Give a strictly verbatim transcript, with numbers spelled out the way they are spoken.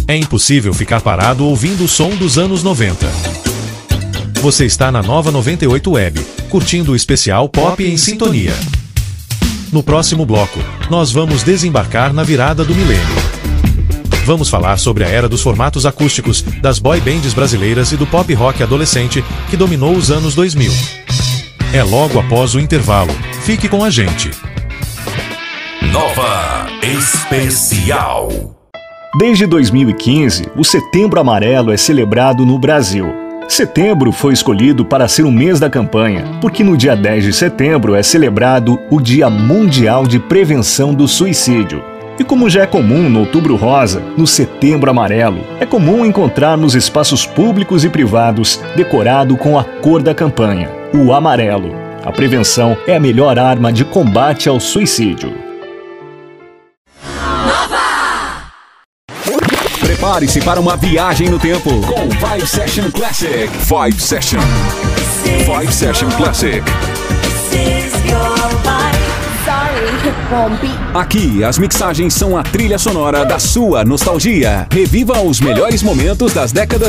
É impossível ficar parado ouvindo o som dos anos noventa. Você está na Nova noventa e oito Web, curtindo o especial Pop em Sintonia. No próximo bloco, nós vamos desembarcar na virada do milênio. Vamos falar sobre a era dos formatos acústicos, das boy bands brasileiras e do pop rock adolescente que dominou os anos dois mil. É logo após o intervalo. Fique com a gente. Nova Especial. Desde dois mil e quinze, o Setembro Amarelo é celebrado no Brasil. Setembro foi escolhido para ser o mês da campanha, porque no dia dez de setembro é celebrado o Dia Mundial de Prevenção do Suicídio. E como já é comum no Outubro Rosa, no Setembro Amarelo, é comum encontrar nos espaços públicos e privados decorado com a cor da campanha, o amarelo. A prevenção é a melhor arma de combate ao suicídio. Prepare-se para uma viagem no tempo com Vibe Session Classic. Vibe Session. Vibe Session Classic. Aqui, as mixagens são a trilha sonora da sua nostalgia. Reviva os melhores momentos das décadas